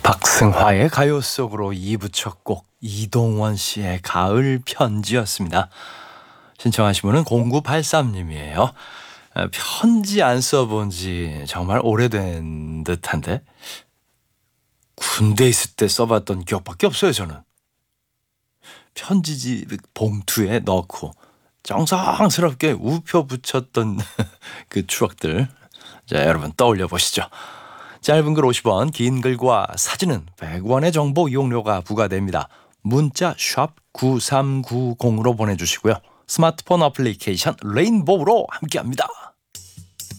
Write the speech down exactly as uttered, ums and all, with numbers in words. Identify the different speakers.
Speaker 1: 박승화의 가요 속으로 이 부 첫 곡 이동원 씨의 가을 편지였습니다. 신청하신 분은 공구팔삼 님이에요. 편지 안 써본 지 정말 오래된 듯한데 군대 있을 때 써봤던 기억밖에 없어요. 저는 편지지 봉투에 넣고 정성스럽게 우표 붙였던 그 추억들, 자 여러분 떠올려 보시죠. 짧은 글 오십 원, 긴 글과 사진은 백 원의 정보 이용료가 부과됩니다. 문자 샵 구삼구공으로 보내주시고요. 스마트폰 어플리케이션 레인보우로 함께합니다.